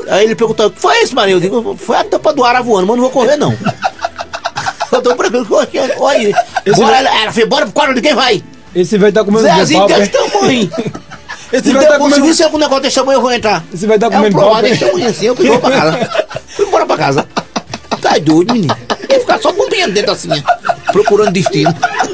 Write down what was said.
Aí ele perguntou, o que foi isso, Maria? Eu digo, foi a tampa do ar voando, mas não vou correr, não. Eu tô tranquilo, olha. Bora, ela fez, bora pro quarto de quem vai? Esse vai estar comendo Zezinho desse tamanho. Esse vai estar comendo... Se eu com um negócio desse tamanho, eu vou entrar. Esse vai estar É um comendo provar desse tamanho assim, eu que vou pra casa. Fui embora pra casa. Tá doido, menino. Ia ficar só bombinhando dentro assim, ó, procurando destino.